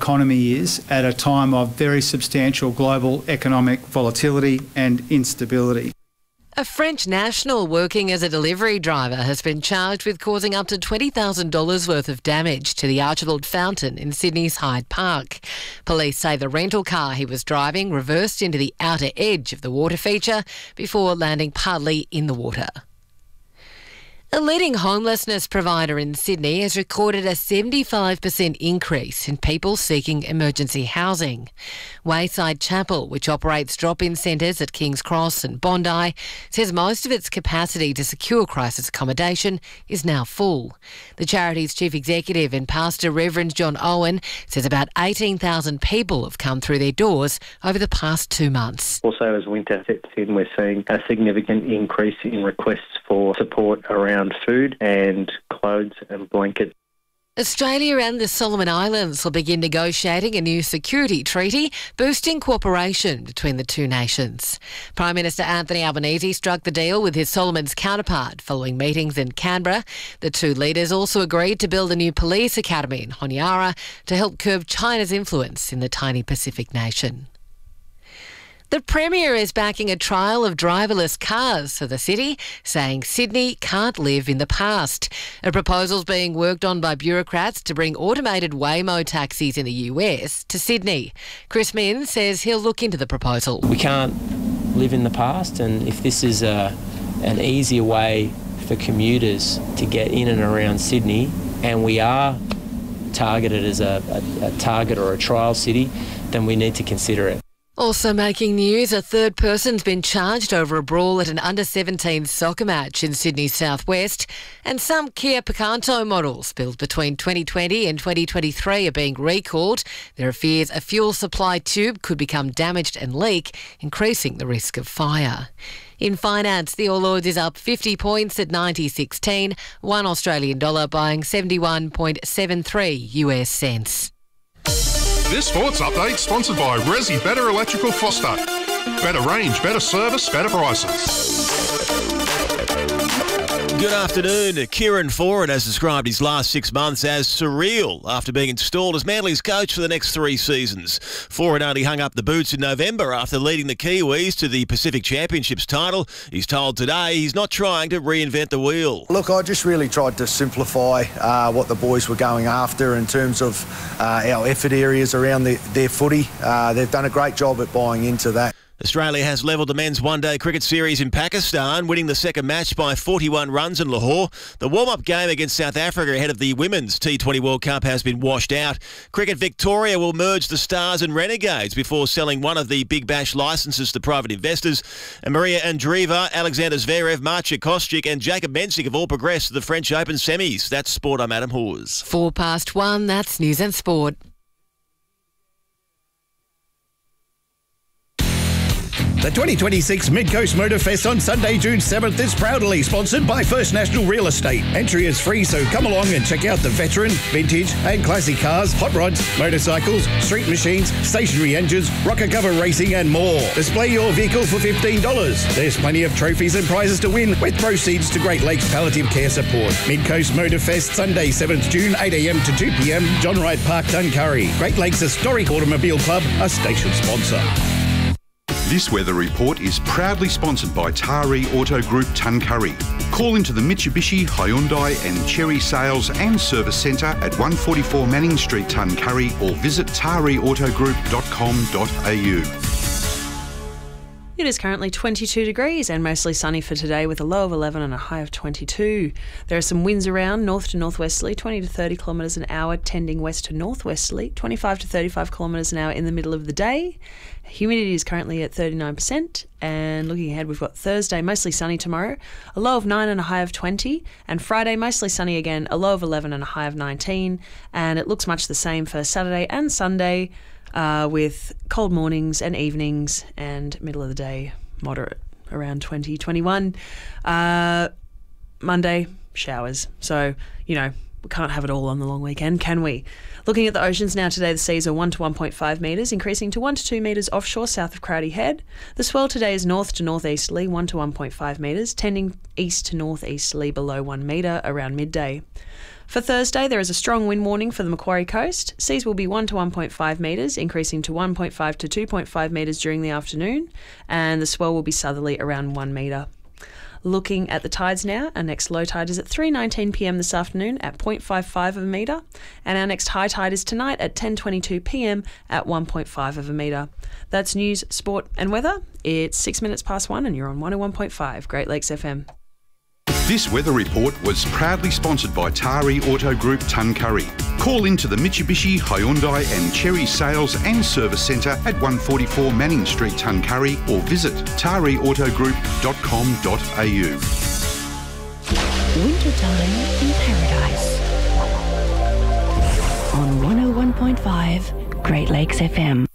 economy is at a time of very substantial global economic volatility and instability. A French national working as a delivery driver has been charged with causing up to $20,000 worth of damage to the Archibald Fountain in Sydney's Hyde Park. Police say the rental car he was driving reversed into the outer edge of the water feature before landing partly in the water. A leading homelessness provider in Sydney has recorded a 75% increase in people seeking emergency housing. Wayside Chapel, which operates drop-in centres at King's Cross and Bondi, says most of its capacity to secure crisis accommodation is now full. The charity's chief executive and pastor, Reverend John Owen, says about 18,000 people have come through their doors over the past 2 months. Also, as winter sets in, we're seeing a significant increase in requests for support around food and clothes and blankets. Australia and the Solomon Islands will begin negotiating a new security treaty, boosting cooperation between the two nations. Prime Minister Anthony Albanese struck the deal with his Solomon's counterpart following meetings in Canberra. The two leaders also agreed to build a new police academy in Honiara to help curb China's influence in the tiny Pacific nation. The Premier is backing a trial of driverless cars for the city, saying Sydney can't live in the past. A proposal's being worked on by bureaucrats to bring automated Waymo taxis in the US to Sydney. Chris Minns says he'll look into the proposal. We can't live in the past, and if this is an easier way for commuters to get in and around Sydney, and we are targeted as a target or a trial city, then we need to consider it. Also making news, a third person's been charged over a brawl at an under-17 soccer match in Sydney's southwest, and some Kia Picanto models built between 2020 and 2023 are being recalled. There are fears a fuel supply tube could become damaged and leak, increasing the risk of fire. In finance, the All Ords is up 50 points at 90.16, $1 Australian dollar buying 71.73 US cents. This sports update sponsored by Resi Better Electrical Foster. Better range, better service, better prices. Good afternoon. Kieran Foran has described his last 6 months as surreal after being installed as Manly's coach for the next 3 seasons. Foran only hung up the boots in November after leading the Kiwis to the Pacific Championships title. He's told today he's not trying to reinvent the wheel. Look, I just really tried to simplify what the boys were going after in terms of our effort areas around their footy. They've done a great job at buying into that. Australia has levelled the men's one-day cricket series in Pakistan, winning the second match by 41 runs in Lahore. The warm-up game against South Africa ahead of the Women's T20 World Cup has been washed out. Cricket Victoria will merge the Stars and Renegades before selling one of the Big Bash licences to private investors. And Maria Andreeva, Alexander Zverev, Marcia Kostyuk and Jacob Mensik have all progressed to the French Open semis. That's Sport. I'm Adam Hawes. 1:04, that's News and Sport. The 2026 Mid-Coast Motor Fest on Sunday, June 7th is proudly sponsored by First National Real Estate. Entry is free, so come along and check out the veteran, vintage and classic cars, hot rods, motorcycles, street machines, stationary engines, rocker cover racing and more. Display your vehicle for $15. There's plenty of trophies and prizes to win with proceeds to Great Lakes Palliative Care Support. Mid-Coast Motor Fest, Sunday 7th June, 8 a.m. to 2 p.m. John Wright Park, Tuncurry. Great Lakes Historic Automobile Club, a station sponsor. This weather report is proudly sponsored by Taree Auto Group Tuncurry. Call into the Mitsubishi, Hyundai and Chery Sales and Service Centre at 144 Manning Street, Tuncurry, or visit tareautogroup.com.au. It is currently 22 degrees and mostly sunny for today with a low of 11 and a high of 22. There are some winds around, north to northwesterly, 20 to 30 kilometres an hour, tending west to northwesterly, 25 to 35 kilometres an hour in the middle of the day. Humidity is currently at 39%, and looking ahead, we've got Thursday, mostly sunny tomorrow, a low of 9 and a high of 20, and Friday, mostly sunny again, a low of 11 and a high of 19, and it looks much the same for Saturday and Sunday, with cold mornings and evenings, and middle of the day, moderate, around 20, 21. Monday, showers. So, we can't have it all on the long weekend, can we? Looking at the oceans now today, the seas are 1 to 1.5 metres, increasing to 1 to 2 metres offshore south of Crowdy Head. The swell today is north to northeasterly, 1 to 1.5 metres, tending east to northeasterly below 1 metre around midday. For Thursday, there is a strong wind warning for the Macquarie Coast. Seas will be 1 to 1.5 metres, increasing to 1.5 to 2.5 metres during the afternoon, and the swell will be southerly around 1 metre. Looking at the tides now, our next low tide is at 3:19 p.m. this afternoon at 0.55 of a metre, and our next high tide is tonight at 10:22 p.m. at 1.5 of a metre. That's news, sport and weather. It's 6 minutes past 1 and you're on 101.5 Great Lakes FM. This weather report was proudly sponsored by Tari Auto Group Tuncurry. Call into the Mitsubishi, Hyundai and Cherry Sales and Service Centre at 144 Manning Street, Tuncurry, or visit tariautogroup.com.au. Wintertime in Paradise on 101.5 Great Lakes FM.